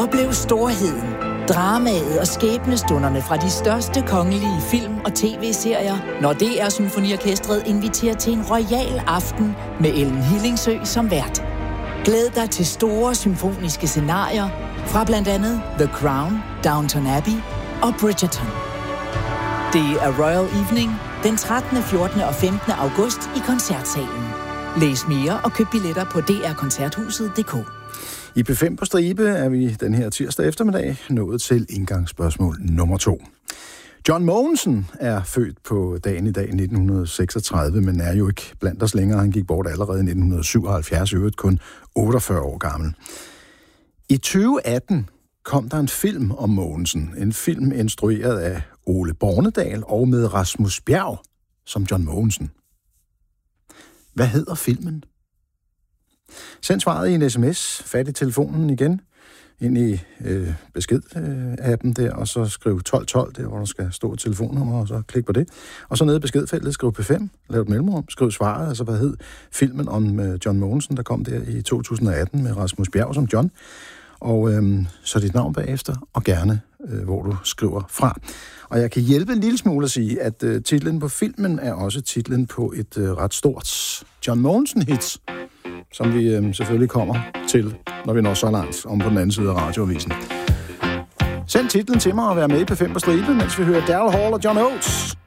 Oplev storheden, dramaet og skæbnestunderne fra de største kongelige film- og tv-serier, når DR Symfoniorkestret inviterer til en royal aften med Ellen Hillingsø som vært. Glæd dig til store symfoniske scenarier fra blandt andet The Crown, Downton Abbey og Bridgerton. Det er Royal Evening den 13., 14. og 15. august i Koncertsalen. Læs mere og køb billetter på drkoncerthuset.dk. I P5 på stribe er vi den her tirsdag eftermiddag nået til indgangsspørgsmål nummer 2. John Mogensen er født på dagen i dag 1936, men er jo ikke blandt os længere. Han gik bort allerede i 1977, øvrigt kun 48 år gammel. I 2018 kom der en film om Mogensen. En film instrueret af Ole Bornedal og med Rasmus Bjerg som John Mogensen. Hvad hedder filmen? Send svaret i en sms, fat i telefonen igen, ind i besked-appen der, og så skriv 1212, der hvor der skal stå et telefonnummer, og så klik på det. Og så nede i beskedfeltet, skriv P5, lav et mellemrum, skriv svaret, altså hvad hed filmen om John Mogensen, der kom der i 2018 med Rasmus Bjerg som John. Og så dit navn bagefter, og gerne, hvor du skriver fra. Og jeg kan hjælpe en lille smule at sige, at titlen på filmen er også titlen på et ret stort John Mogensen-hit, som vi selvfølgelig kommer til, når vi når så langt om på den anden side af radioavisen. Send titlen til mig og vær med på P5 på stribe, mens vi hører Daryl Hall og John Oates.